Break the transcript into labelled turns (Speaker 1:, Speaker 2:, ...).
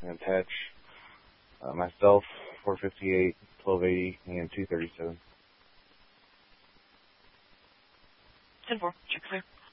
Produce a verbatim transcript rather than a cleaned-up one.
Speaker 1: and attach uh, myself, four fifty-eight, twelve eighty, and two thirty-seven.
Speaker 2: ten four, check clear.